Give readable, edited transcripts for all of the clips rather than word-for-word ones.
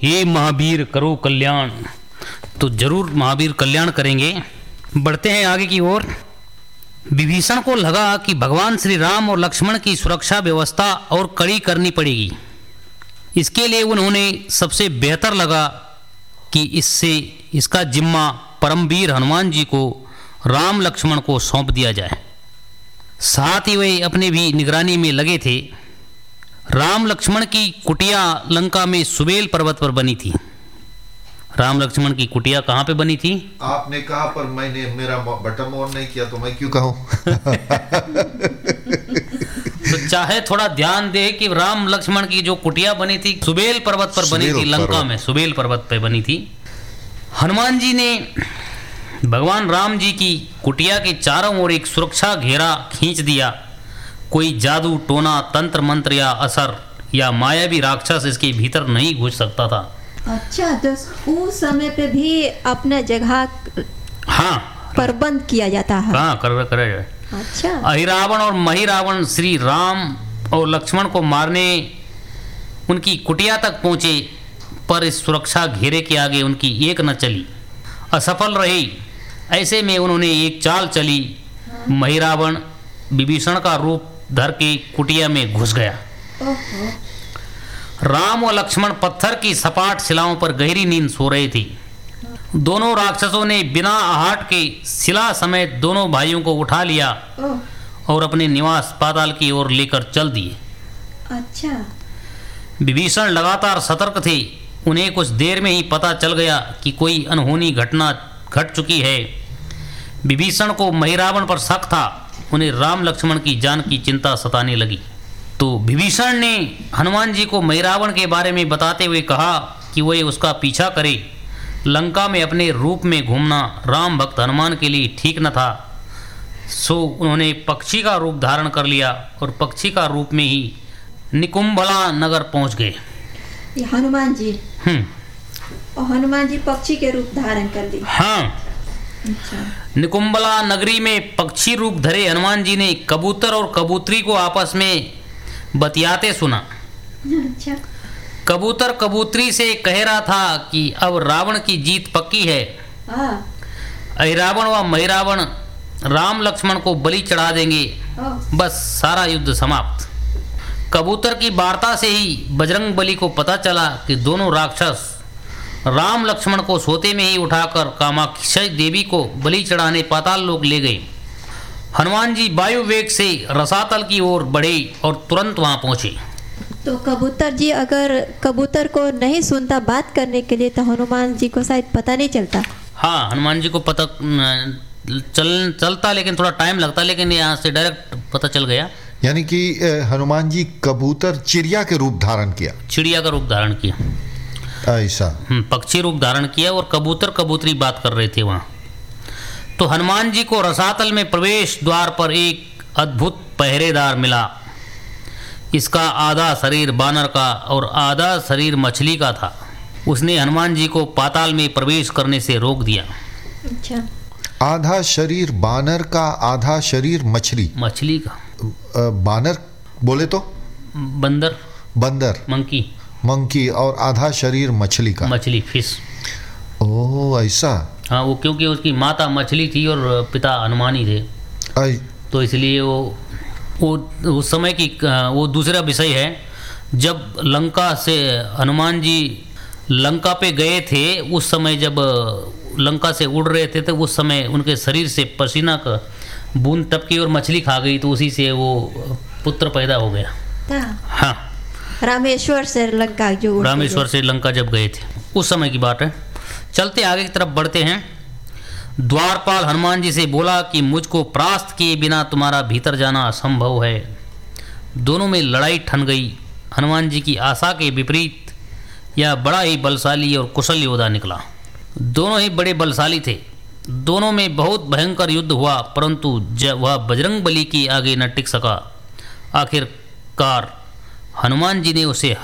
हे महावीर करो कल्याण। तो जरूर महावीर कल्याण करेंगे। बढ़ते हैं आगे की ओर। विभीषण को लगा कि भगवान श्री राम और लक्ष्मण की सुरक्षा व्यवस्था और कड़ी करनी पड़ेगी। इसके लिए उन्होंने सबसे बेहतर लगा कि इसका जिम्मा परमवीर हनुमान जी को राम लक्ष्मण को सौंप दिया जाए। साथ ही वे अपने भी निगरानी में लगे थे। राम लक्ष्मण की कुटिया लंका में सुबेल पर्वत पर बनी थी। राम लक्ष्मण की कुटिया कहाँ पे बनी थी? आपने कहा, पर मैंने मेरा बटन ऑन नहीं किया तो मैं क्यों कहूँ? तो चाहे थोड़ा ध्यान दे कि राम लक्ष्मण की जो कुटिया बनी थी सुबेल पर्वत पर बनी थी, लंका में सुबेल पर्वत पर बनी थी। हनुमान जी ने भगवान राम जी की कुटिया के चारों ओर एक सुरक्षा घेरा खींच दिया। कोई जादू टोना तंत्र मंत्र या असर या मायावी राक्षस इसके भीतर नहीं घुस सकता था। अच्छा, तो उस समय पे भी अपना जगह हाँ प्रबंध किया जाता है। हाँ करा जाए। अच्छा, अहिरावण और महिरावण श्री राम और लक्ष्मण को मारने उनकी कुटिया तक पहुंचे, पर इस सुरक्षा घेरे के आगे उनकी एक न चली, असफल रही। ऐसे में उन्होंने एक चाल चली। महिरावण विभीषण का रूप धर के कुटिया में घुस गया। राम और लक्ष्मण पत्थर की सपाट शिलाओं पर गहरी नींद सो रहे थे। दोनों राक्षसों ने बिना आहट के शिला समेत दोनों भाइयों को उठा लिया और अपने निवास पाताल की ओर लेकर चल दिए। अच्छा, विभीषण लगातार सतर्क थे। उन्हें कुछ देर में ही पता चल गया कि कोई अनहोनी घटना घट चुकी है। विभीषण को महिरावण पर शक था। उन्हें राम लक्ष्मण की जान की चिंता सताने लगी। तो विभीषण ने हनुमान जी को महिरावण के बारे में बताते हुए कहा कि वह उसका पीछा करे। लंका में अपने रूप में घूमना राम भक्त हनुमान के लिए ठीक न था। सो उन्होंने पक्षी का रूप धारण कर लिया और पक्षी का रूप में ही निकुंभला नगर पहुंच गए। ये हनुमान जी और हनुमान जी पक्षी के रूप धारण कर लिए। हाँ। अच्छा। निकुंभला नगरी में पक्षी रूप धरे हनुमान जी ने कबूतर और कबूतरी को आपस में बतियाते सुना। अच्छा। कबूतर कबूतरी से कह रहा था कि अब रावण की जीत पक्की है। अहिरावण व महिरावण राम लक्ष्मण को बलि चढ़ा देंगे, बस सारा युद्ध समाप्त। कबूतर की वार्ता से ही बजरंग बली को पता चला कि दोनों राक्षस राम लक्ष्मण को सोते में ही उठाकर कामाक्षी देवी को बलि चढ़ाने पाताल लोक ले गए। हनुमान जी वायु वेग से रसातल की ओर बढ़े और तुरंत वहां पहुंचे। तो कबूतर जी अगर कबूतर को नहीं सुनता बात करने के लिए तो हनुमान जी को शायद पता नहीं चलता। हाँ, हनुमान जी को पता चलता लेकिन थोड़ा टाइम लगता, लेकिन यहाँ से डायरेक्ट पता चल गया। यानी कि हनुमान जी कबूतर चिड़िया के रूप धारण किया। चिड़िया का रूप धारण किया, ऐसा पक्षी रूप धारण किया और कबूतर कबूतरी बात कर रहे थे वहाँ। तो हनुमान जी को रसातल में प्रवेश द्वार पर एक अद्भुत पहरेदार मिला। इसका आधा शरीर बानर का और आधा शरीर मछली का था। उसने हनुमान जी को पाताल में प्रवेश करने से रोक दिया। अच्छा। आधा शरीर बानर का, आधा शरीर मछली का। बानर बोले तो बंदर, मंकी और आधा शरीर मछली का, फिश। ओह ऐसा। हाँ, वो क्योंकि उसकी माता मछली थी और पिता हनुमान ही थे, तो इसलिए वो उस समय की वो दूसरा विषय है। जब लंका से हनुमान जी लंका पे गए थे, उस समय जब लंका से उड़ रहे थे तो उस समय उनके शरीर से पसीना का बूंद टपकी और मछली खा गई, तो उसी से वो पुत्र पैदा हो गया। हाँ, रामेश्वर से लंका जब गए थे उस समय की बात है। चलते आगे की तरफ बढ़ते हैं। द्वारपाल हनुमान जी से बोला कि मुझको परास्त किए बिना तुम्हारा भीतर जाना असंभव है। दोनों में लड़ाई ठन गई। हनुमान जी की आशा के विपरीत यह बड़ा ही बलशाली और कुशल योद्धा निकला। दोनों ही बड़े बलशाली थे। दोनों में बहुत भयंकर युद्ध हुआ, परंतु वह बजरंग बली की आगे न टिक सका। आखिरकार हनुमान जी ने उसे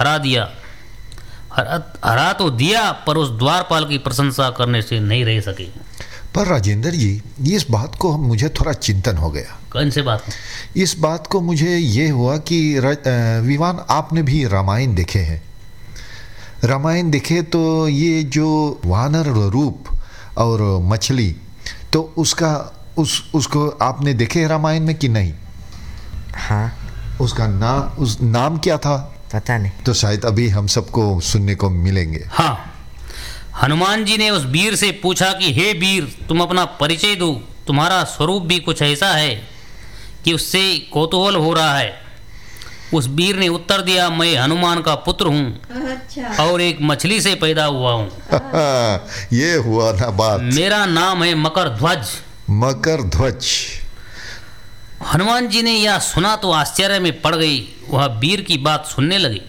हरा तो दिया, पर उस द्वारपाल की प्रशंसा करने से नहीं रह सके। पर राजेंद्र जी, इस बात को मुझे थोड़ा चिंतन हो गया। कौन से बात? इस बात को मुझे ये हुआ कि विवान आपने भी रामायण देखे हैं। रामायण देखे तो ये जो वानर रूप और मछली, तो उसका उसको आपने देखे रामायण में कि नहीं? हाँ, उसका उस नाम क्या था? पता नहीं। तो शायद अभी हम सबको सुनने को मिलेंगे। हाँ, हनुमान जी ने उस वीर से पूछा कि हे वीर, तुम अपना परिचय दो, तुम्हारा स्वरूप भी कुछ ऐसा है कि उससे कौतूहल हो रहा है। उस वीर ने उत्तर दिया, मैं हनुमान का पुत्र हूँ अच्छा। और एक मछली से पैदा हुआ हूँ। ये हुआ ना बात। मेरा नाम है मकर ध्वज। मकर ध्वज। हनुमान जी ने यह सुना तो आश्चर्य में पड़ गई। वह वीर की बात सुनने लगे।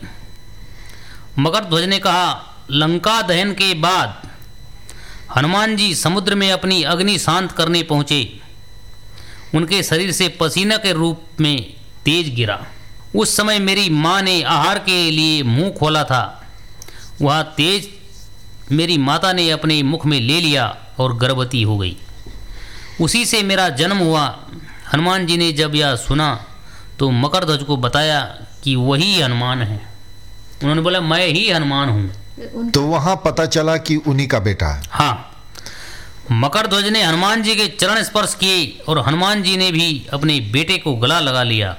मकर ध्वज ने कहा, लंका दहन के बाद हनुमान जी समुद्र में अपनी अग्नि शांत करने पहुँचे। उनके शरीर से पसीना के रूप में तेज गिरा। उस समय मेरी माँ ने आहार के लिए मुंह खोला था। वह तेज मेरी माता ने अपने मुख में ले लिया और गर्भवती हो गई। उसी से मेरा जन्म हुआ। हनुमान जी ने जब यह सुना तो मकर ध्वज को बताया कि वही हनुमान है। उन्होंने बोला, मैं ही हनुमान हूँ। तो वहां पता चला कि उन्हीं का बेटा है। हाँ, मकर ध्वज ने हनुमान जी के चरण स्पर्श किए और हनुमान जी ने भी अपने बेटे को गला लगा लिया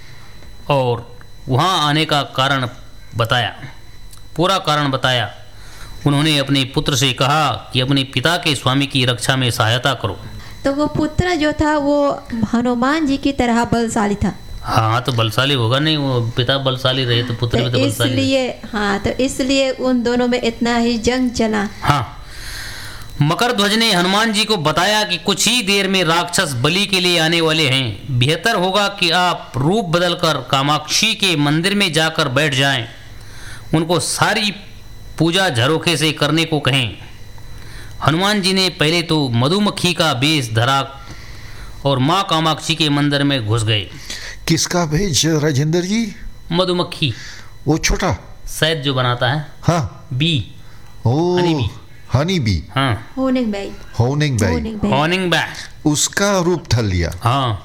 और वहाँ आने का कारण बताया, पूरा कारण बताया। उन्होंने अपने पुत्र से कहा कि अपने पिता के स्वामी की रक्षा में सहायता करो। तो वो पुत्र जो था वो हनुमान जी की तरह बलशाली था। हाँ, तो बलशाली होगा नहीं, वो पिता बलशाली रहे तो पुत्र भी तो बलशाली रहे। इसलिए हाँ, तो इसलिए उन दोनों में इतना ही जंग चला। हाँ, मकर ध्वज ने हनुमान जी को बताया कि कुछ ही देर में राक्षस बलि के लिए आने वाले हैं। बेहतर होगा कि आप रूप बदलकर कामाक्षी के मंदिर में जाकर बैठ जाएं। उनको सारी पूजा झरोखे से करने को कहें। हनुमान जी ने पहले तो मधुमक्खी का वेश धरा और माँ कामाक्षी के मंदिर में घुस गए। किसका भेज राजेंद्र जी? मधुमक्खी, वो छोटा शहद जो बनाता है। हाँ, बी, ओ हनी बी। Honey bee. हाँ, honing by. Honing by. Horning bat, उसका रूप धर लिया। हाँ।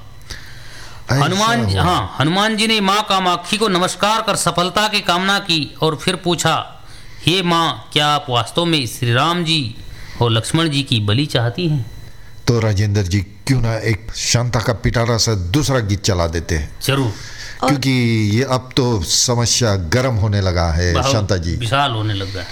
ऐसा हनुमान जी ने माँ कामाक्षी को नमस्कार कर सफलता की कामना की और फिर पूछा, हे माँ, क्या आप वास्तव में श्री राम जी और लक्ष्मण जी की बलि चाहती हैं? तो राजेंद्र जी क्यों ना एक शांता का पिटारा से दूसरा गीत चला देते हैं, जरूर, क्योंकि ये अब तो समस्या गर्म होने लगा है बहुत शांता जी। विशाल होने लगा है।